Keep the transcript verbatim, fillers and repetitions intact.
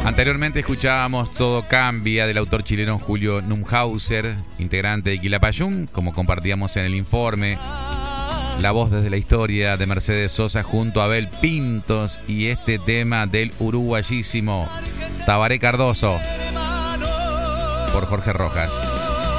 Anteriormente escuchábamos Todo Cambia del autor chileno Julio Numhauser, integrante de Quilapayún, como compartíamos en el informe. La voz desde la historia de Mercedes Sosa junto a Abel Pintos y este tema del uruguayísimo Tabaré Cardoso por Jorge Rojas.